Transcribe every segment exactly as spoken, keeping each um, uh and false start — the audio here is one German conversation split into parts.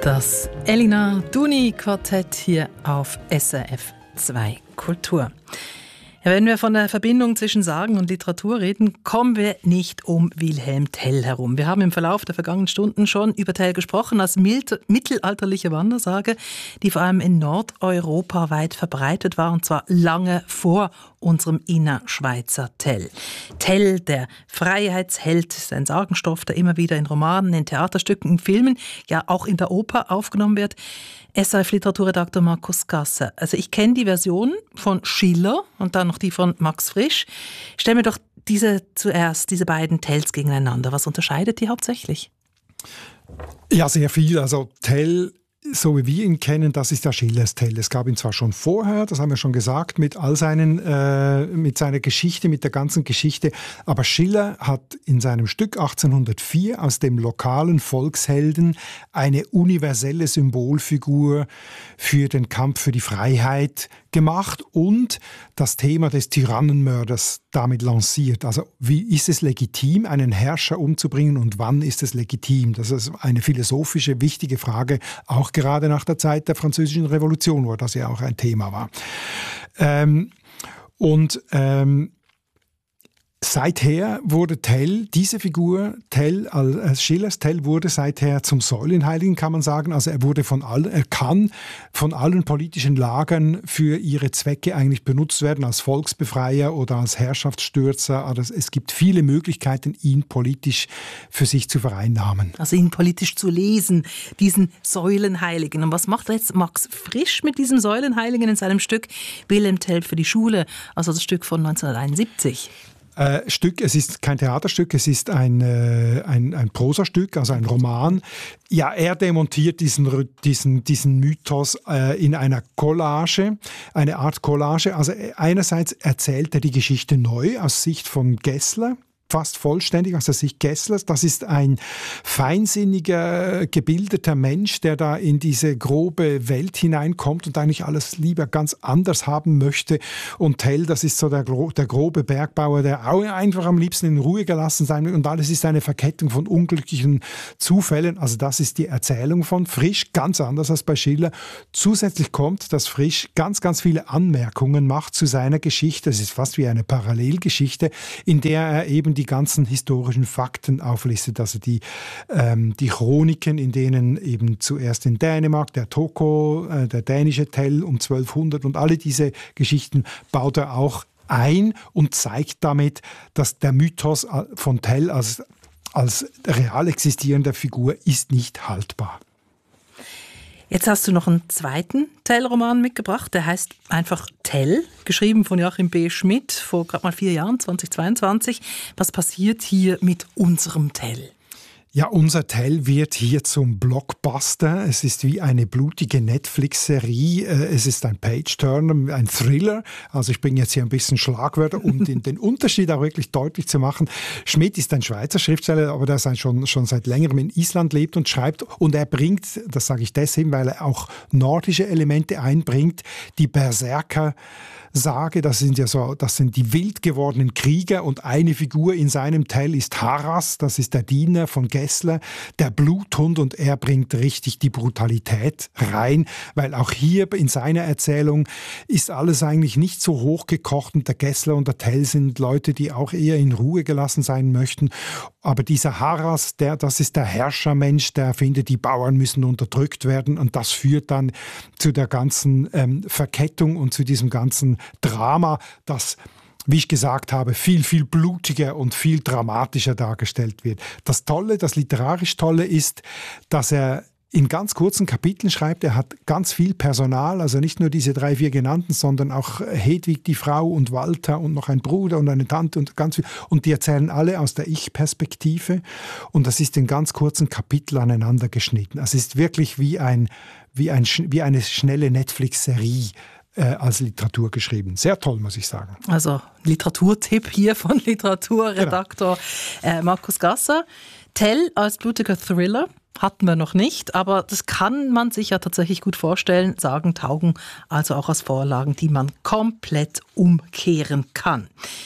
Das Elina Duni Quartett hier auf S R F zwei Kultur. Ja, wenn wir von der Verbindung zwischen Sagen und Literatur reden, kommen wir nicht um Wilhelm Tell herum. Wir haben im Verlauf der vergangenen Stunden schon über Tell gesprochen, als mittelalterliche Wandersage, die vor allem in Nordeuropa weit verbreitet war, und zwar lange vor unserem Innerschweizer Tell. Tell, der Freiheitsheld, ist ein Sagenstoff, der immer wieder in Romanen, in Theaterstücken, in Filmen, ja auch in der Oper aufgenommen wird. S R F-Literaturredakteur Markus Gasser. Also ich kenne die Version von Schiller und dann noch die von Max Frisch. Stell mir doch diese zuerst, diese beiden Tells gegeneinander. Was unterscheidet die hauptsächlich? Ja, sehr viel. Also Tell, so wie wir ihn kennen, das ist der Schillers Tell. Es gab ihn zwar schon vorher, das haben wir schon gesagt, mit all seinen, äh, mit seiner Geschichte, mit der ganzen Geschichte, aber Schiller hat in seinem Stück achtzehnhundertvier aus dem lokalen Volkshelden eine universelle Symbolfigur für den Kampf für die Freiheit gemacht und das Thema des Tyrannenmörders damit lanciert. Also wie ist es legitim, einen Herrscher umzubringen, und wann ist es legitim? Das ist eine philosophische, wichtige Frage, auch gerade nach der Zeit der Französischen Revolution, wo das ja auch ein Thema war. Ähm, und ähm, Seither wurde Tell, diese Figur, Tell, als Schillers Tell wurde seither zum Säulenheiligen, kann man sagen. Also er wurde von allen, er kann von allen politischen Lagern für ihre Zwecke eigentlich benutzt werden, als Volksbefreier oder als Herrschaftsstürzer. Also es gibt viele Möglichkeiten, ihn politisch für sich zu vereinnahmen. Also ihn politisch zu lesen, diesen Säulenheiligen. Und was macht jetzt Max Frisch mit diesem Säulenheiligen in seinem Stück Wilhelm Tell für die Schule, also das Stück von neunzehnhunderteinundsiebzig? Äh, Stück, es ist kein Theaterstück, es ist ein, äh, ein, ein Prosastück, also ein Roman. Ja, er demontiert diesen, diesen, diesen Mythos äh, in einer Collage, eine Art Collage. Also einerseits erzählt er die Geschichte neu aus Sicht von Gessler, fast vollständig aus der Sicht Gesslers. Das ist ein feinsinniger, gebildeter Mensch, der da in diese grobe Welt hineinkommt und eigentlich alles lieber ganz anders haben möchte. Und Tell, das ist so der, der grobe Bergbauer, der auch einfach am liebsten in Ruhe gelassen sein will. Und alles ist eine Verkettung von unglücklichen Zufällen. Also das ist die Erzählung von Frisch, ganz anders als bei Schiller. Zusätzlich kommt, dass Frisch ganz, ganz viele Anmerkungen macht zu seiner Geschichte. Es ist fast wie eine Parallelgeschichte, in der er eben die ganzen historischen Fakten auflistet, also die, ähm, die Chroniken, in denen eben zuerst in Dänemark der Toko, äh, der dänische Tell um zwölfhundert und alle diese Geschichten baut er auch ein und zeigt damit, dass der Mythos von Tell als, als real existierender Figur ist nicht haltbar. Jetzt hast du noch einen zweiten Tell-Roman mitgebracht, der heißt einfach Tell, geschrieben von Joachim B. Schmidt vor gerade mal vier Jahren, zweitausendzweiundzwanzig. Was passiert hier mit unserem Tell? Ja, unser Tell wird hier zum Blockbuster. Es ist wie eine blutige Netflix-Serie. Es ist ein Page-Turner, ein Thriller. Also ich bringe jetzt hier ein bisschen Schlagwörter, um den, den Unterschied auch wirklich deutlich zu machen. Schmidt ist ein Schweizer Schriftsteller, aber der schon, schon seit längerem in Island lebt und schreibt. Und er bringt, das sage ich deswegen, weil er auch nordische Elemente einbringt, die Berserker Sage, das sind ja so, das sind die wild gewordenen Krieger, und eine Figur in seinem Tell ist Harras, das ist der Diener von Gessler, der Bluthund, und er bringt richtig die Brutalität rein, weil auch hier in seiner Erzählung ist alles eigentlich nicht so hochgekocht, und der Gessler und der Tell sind Leute, die auch eher in Ruhe gelassen sein möchten. Aber dieser Harras, der, das ist der Herrschermensch, der findet, die Bauern müssen unterdrückt werden, und das führt dann zu der ganzen ähm, Verkettung und zu diesem ganzen Drama, das, wie ich gesagt habe, viel, viel blutiger und viel dramatischer dargestellt wird. Das Tolle, das literarisch Tolle ist, dass er in ganz kurzen Kapiteln schreibt. Er hat ganz viel Personal, also nicht nur diese drei, vier genannten, sondern auch Hedwig, die Frau, und Walter und noch ein Bruder und eine Tante und ganz viel. Und die erzählen alle aus der Ich-Perspektive, und das ist in ganz kurzen Kapiteln aneinander geschnitten. Es ist wirklich wie, ein, wie, ein, wie eine schnelle Netflix-Serie als Literatur geschrieben. Sehr toll, muss ich sagen. Also Literaturtipp hier von Literaturredaktor genau. äh, Markus Gasser. Tell als blutiger Thriller hatten wir noch nicht, aber das kann man sich ja tatsächlich gut vorstellen. Sagen taugen also auch als Vorlagen, die man komplett umkehren kann.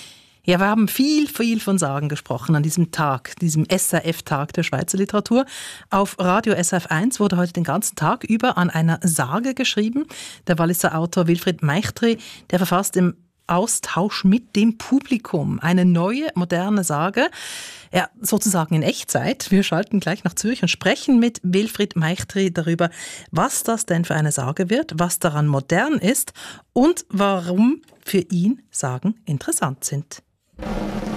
Ja, wir haben viel, viel von Sagen gesprochen an diesem Tag, diesem S R F-Tag der Schweizer Literatur. Auf Radio S R F eins wurde heute den ganzen Tag über an einer Sage geschrieben. Der Walliser Autor Wilfried Meichtry, der verfasst im Austausch mit dem Publikum eine neue, moderne Sage, ja, sozusagen in Echtzeit. Wir schalten gleich nach Zürich und sprechen mit Wilfried Meichtry darüber, was das denn für eine Sage wird, was daran modern ist und warum für ihn Sagen interessant sind.